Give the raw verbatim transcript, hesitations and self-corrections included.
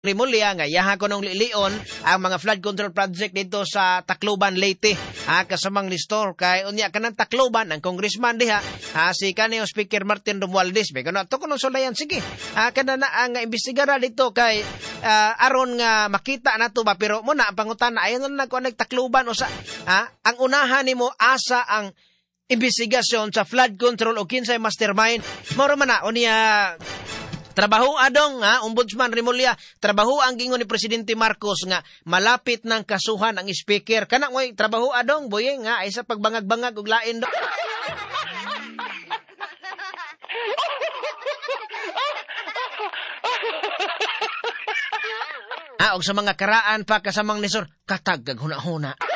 Rimulya nga yaha ko nung lilion ang mga flood control project dito sa Tacloban, Leyte. Ha, kasamang listor kay unya kanang Tacloban ang congressman diha, ha, si kanyo Speaker Martin Romualdez. Be kuno to kuno sulayan sige. Ha, kana na ang imbestigar dito kay uh, aron nga makita nato ba pero mo na pangutan ayon na ko nag Tacloban usa. Ha, ang unahan nimo asa ang investigasyon sa flood control o kinsay mastermind. Mao man na unya trabaho adong nga Ombudsman Rimulya, trabaho ang gingon ni Presidente Marcos nga malapit ng kasuhan ang speaker. Kana moy trabaho adong boyeng nga ay sa pagbangag-bangag og lain do. Ah, og sa mga karaan pa kasamang nisor katag kag huna-huna.